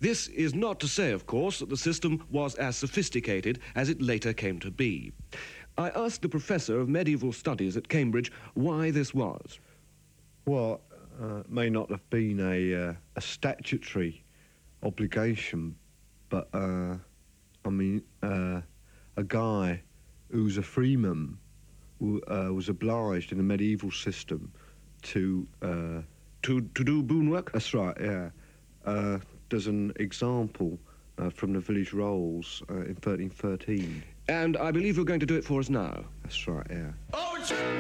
This is not to say, of course, that the system was as sophisticated as it later came to be. I asked the Professor of Medieval Studies at Cambridge why this was. Well, it may not have been a statutory obligation, but, a guy who's a freeman was obliged in the medieval system to do boon work? That's right, yeah. There's an example from the village rolls in 1313. And I believe you're going to do it for us now. That's right, yeah. Oh, it's